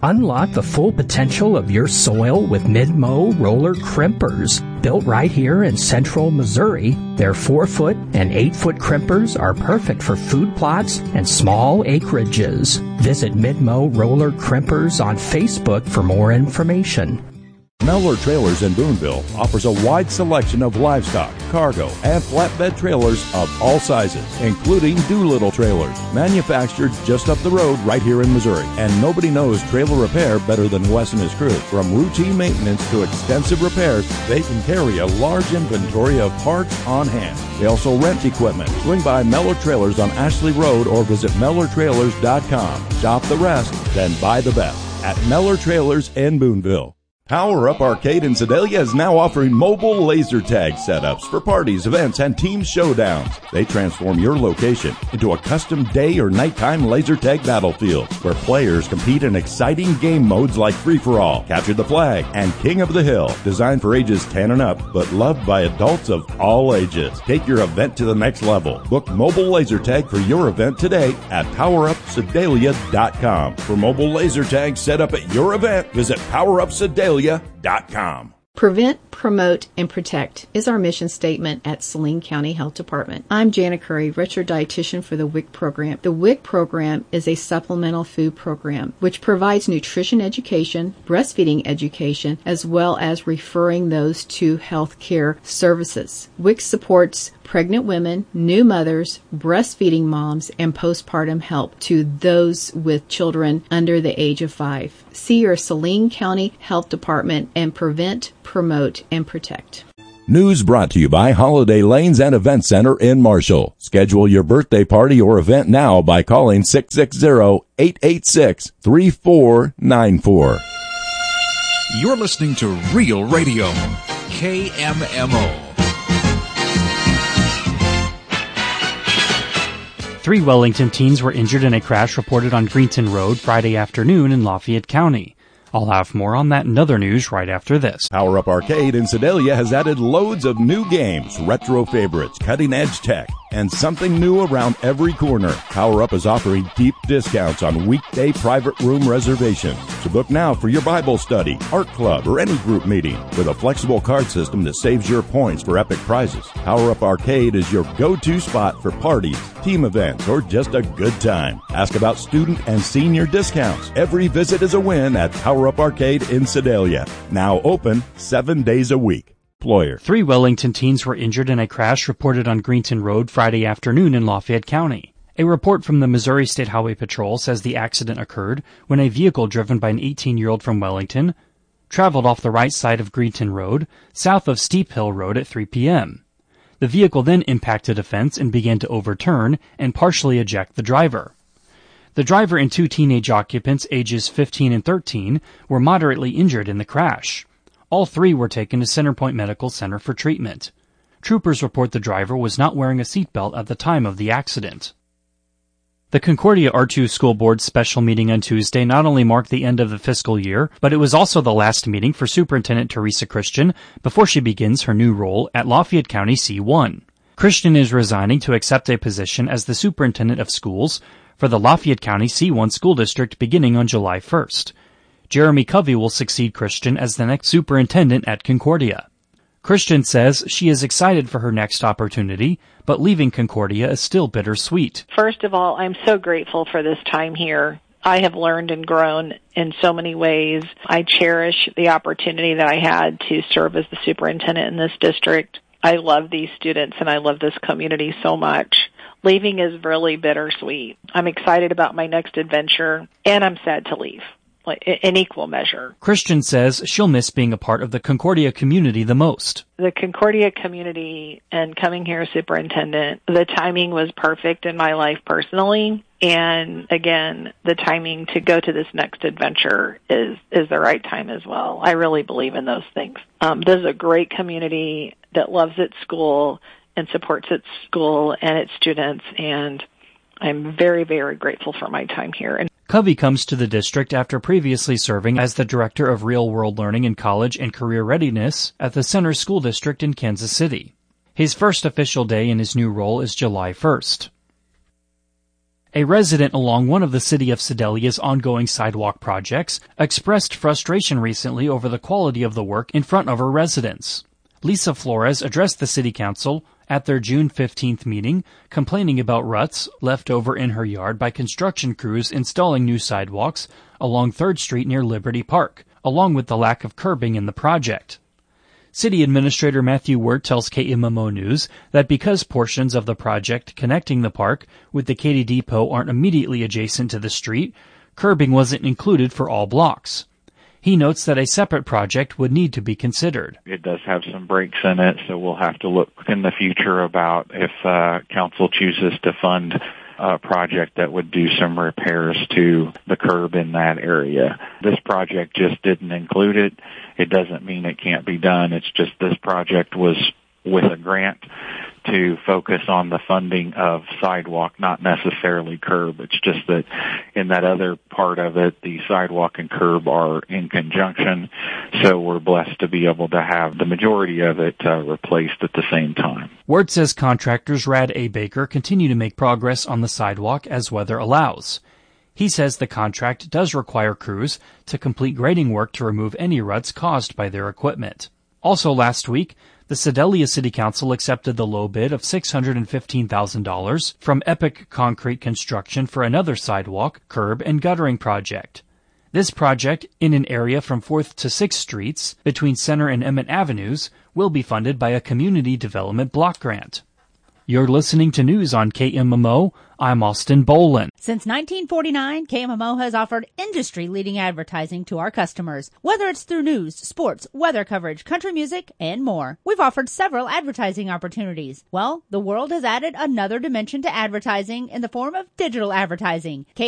Unlock the full potential of your soil with Mid-Mow roller crimpers. Built right here in central Missouri, their 4-foot and 8-foot crimpers are perfect for food plots and small acreages. Visit Mid-Mow roller crimpers on Facebook for more information. Mellor Trailers in Boonville offers a wide selection of livestock, cargo, and flatbed trailers of all sizes, including Doolittle trailers, manufactured just up the road right here in Missouri. And nobody knows trailer repair better than Wes and his crew. From routine maintenance to extensive repairs, they can carry a large inventory of parts on hand. They also rent equipment. Swing by Mellor Trailers on Ashley Road or visit MellerTrailers.com. Shop the rest, then buy the best at Mellor Trailers in Boonville. Power Up Arcade in Sedalia is now offering mobile laser tag setups for parties, events, and team showdowns. They transform your location into a custom day or nighttime laser tag battlefield where players compete in exciting game modes like Free-for-All, Capture the Flag, and King of the Hill. Designed for ages 10 and up, but loved by adults of all ages. Take your event to the next level. Book mobile laser tag for your event today at PowerUpSedalia.com. For mobile laser tag set up at your event, visit PowerUpSedalia.com. Prevent, promote, and protect is our mission statement at Saline County Health Department. I'm Jana Curry, registered dietitian for the WIC program. The WIC program is a supplemental food program which provides nutrition education, breastfeeding education, as well as referring those to health care services. WIC supports pregnant women, new mothers, breastfeeding moms, and postpartum help to those with children under the age of 5. See your Saline County Health Department and prevent, promote, and protect. News brought to you by Holiday Lanes and Event Center in Marshall. Schedule your birthday party or event now by calling 660-886-3494. You're listening to Real Radio, KMMO. 3 Wellington teens were injured in a crash reported on Greenton Road Friday afternoon in Lafayette County. I'll have more on that and other news right after this. Power Up Arcade in Sedalia has added loads of new games, retro favorites, cutting-edge tech, and something new around every corner. Power Up is offering deep discounts on weekday private room reservations. So book now for your Bible study, art club, or any group meeting with a flexible card system that saves your points for epic prizes. Power Up Arcade is your go-to spot for parties, team events, or just a good time. Ask about student and senior discounts. Every visit is a win at Power Up Arcade in Sedalia. Now open 7 days a week. 3 Wellington teens were injured in a crash reported on Greenton Road Friday afternoon in Lafayette County. A report from the Missouri State Highway Patrol says the accident occurred when a vehicle driven by an 18-year-old from Wellington traveled off the right side of Greenton Road, south of Steep Hill Road at 3 p.m. The vehicle then impacted a fence and began to overturn and partially eject the driver. The driver and 2 teenage occupants, ages 15 and 13, were moderately injured in the crash. All 3 were taken to Centerpoint Medical Center for treatment. Troopers report the driver was not wearing a seatbelt at the time of the accident. The Concordia R2 School Board's special meeting on Tuesday not only marked the end of the fiscal year, but it was also the last meeting for Superintendent Teresa Christian before she begins her new role at Lafayette County C1. Christian is resigning to accept a position as the Superintendent of Schools for the Lafayette County C1 School District beginning on July 1st. Jeremy Covey will succeed Christian as the next superintendent at Concordia. Christian says she is excited for her next opportunity, but leaving Concordia is still bittersweet. First of all, I'm so grateful for this time here. I have learned and grown in so many ways. I cherish the opportunity that I had to serve as the superintendent in this district. I love these students and I love this community so much. Leaving is really bittersweet. I'm excited about my next adventure, and I'm sad to leave. In equal measure. Christian says she'll miss being a part of the Concordia community the most. The Concordia community and coming here as superintendent, the timing was perfect in my life personally. And again, the timing to go to this next adventure is the right time as well. I really believe in those things. This is a great community that loves its school and supports its school and its students. And I'm very, very grateful for my time here. Covey comes to the district after previously serving as the Director of Real-World Learning in College and Career Readiness at the Center School District in Kansas City. His first official day in his new role is July 1st. A resident along one of the City of Sedelia's ongoing sidewalk projects expressed frustration recently over the quality of the work in front of her residence. Lisa Flores addressed the City Council at their June 15th meeting, complaining about ruts left over in her yard by construction crews installing new sidewalks along 3rd Street near Liberty Park, along with the lack of curbing in the project. City Administrator Matthew Wirt tells KMMO News that because portions of the project connecting the park with the Katy Depot aren't immediately adjacent to the street, curbing wasn't included for all blocks. He notes that a separate project would need to be considered. It does have some breaks in it, so we'll have to look in the future about if council chooses to fund a project that would do some repairs to the curb in that area. This project just didn't include it. It doesn't mean it can't be done. It's just this project was with a grant to focus on the funding of sidewalk, not necessarily curb. It's just that in that other part of it, the sidewalk and curb are in conjunction, so we're blessed to be able to have the majority of it replaced at the same time. Word says contractors Rad A. Baker continue to make progress on the sidewalk as weather allows. He says the contract does require crews to complete grading work to remove any ruts caused by their equipment. Also last week, the Sedalia City Council accepted the low bid of $615,000 from Epic Concrete Construction for another sidewalk, curb, and guttering project. This project, in an area from 4th to 6th Streets between Center and Emmett Avenues, will be funded by a community development block grant. You're listening to news on KMMO. I'm Austin Bolin. Since 1949, KMMO has offered industry-leading advertising to our customers, whether it's through news, sports, weather coverage, country music, and more. We've offered several advertising opportunities. Well, the world has added another dimension to advertising in the form of digital advertising.